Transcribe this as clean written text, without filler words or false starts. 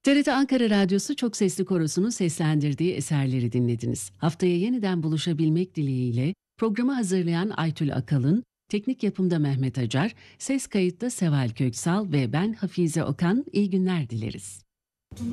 TRT Ankara Radyosu Çok Sesli Korosu'nun seslendirdiği eserleri dinlediniz. Haftaya yeniden buluşabilmek dileğiyle programı hazırlayan Aytül Akalın, teknik yapımda Mehmet Acar, ses kayıtta Seval Köksal ve ben Hafize Okan iyi günler dileriz.